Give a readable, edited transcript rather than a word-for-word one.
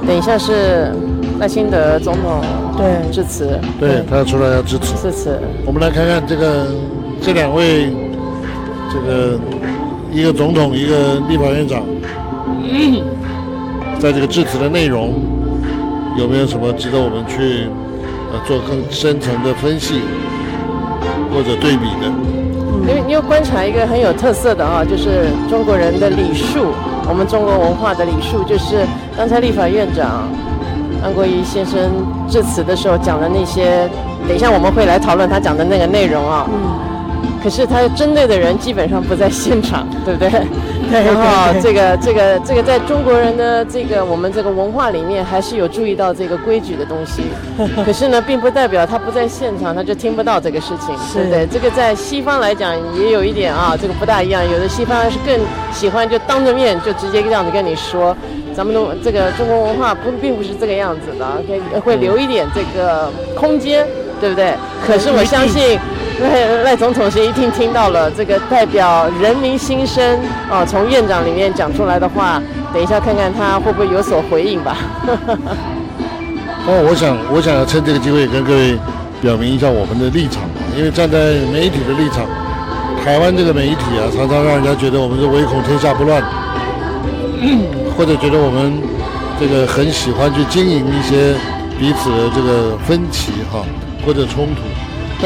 等一下是赖清德总统对致辞， 对他出来要致辞。我们来看看这两位，一个总统，一个立法院长，在这个致辞的内容有没有什么值得我们去做更深层的分析或者对比的？ 你有观察一个很有特色的啊，就是中国人的礼数，我们中国文化的礼数，就是刚才立法院长安国仪先生致辞的时候讲的那些，等一下我们会来讨论他讲的那个内容啊。可是他针对的人基本上不在现场，对不对？然后这个在中国人的我们这个文化里面还是有注意到这个规矩的东西。可是呢，并不代表他不在现场他就听不到这个事情，对不对？这个在西方来讲也有一点啊，这个不大一样。有的西方人是更喜欢就当着面就直接这样子跟你说。咱们的这个中国文化并不是这个样子的，会留一点这个空间，对不对？可是我相信赖总统是一定听到了这个代表人民心声从院长里面讲出来的话，等一下看看他会不会有所回应吧。 我想要趁这个机会跟各位表明一下我们的立场，因为站在媒体的立场，台湾这个媒体常常让人家觉得我们是唯恐天下不乱。或者觉得我们很喜欢去经营一些彼此的分歧或者冲突。